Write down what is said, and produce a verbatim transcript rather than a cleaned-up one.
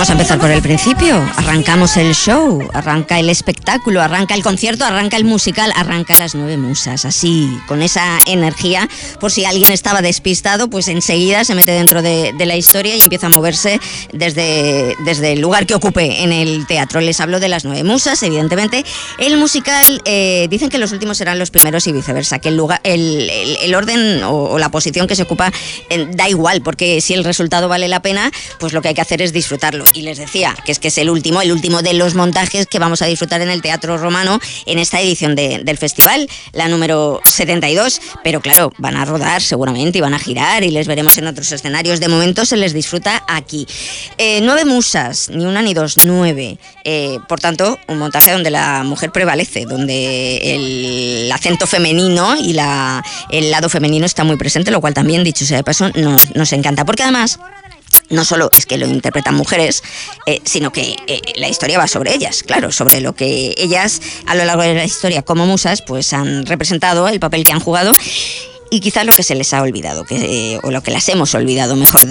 vamos a empezar por el principio. Arrancamos el show, arranca el espectáculo, arranca el concierto, arranca el musical, arranca Las Nueve Musas. Así, con esa energía, por si alguien estaba despistado, pues enseguida se mete dentro de, de la historia y empieza a moverse desde, desde el lugar que ocupe en el teatro. Les hablo de Las Nueve Musas, evidentemente. El musical, eh, dicen que los últimos serán los primeros y viceversa, que el, lugar, el, el, el orden o, o la posición que se ocupa eh, da igual, porque si el resultado vale la pena, pues lo que hay que hacer es disfrutarlo. Y les decía que es que es el último, el último de los montajes que vamos a disfrutar en el Teatro Romano en esta edición de, del festival, la número setenta y dos, pero claro, van a rodar seguramente y van a girar y les veremos en otros escenarios. De momento se les disfruta aquí. Eh, nueve musas, ni una ni dos, nueve. Eh, por tanto, un montaje donde la mujer prevalece, donde el acento femenino y la, el lado femenino está muy presente, lo cual también, dicho sea de paso, nos, nos encanta, porque además no solo es que lo interpretan mujeres, eh, sino que eh, la historia va sobre ellas, claro, sobre lo que ellas a lo largo de la historia como musas pues han representado, el papel que han jugado y quizás lo que se les ha olvidado, que, eh, o lo que las hemos olvidado, mejor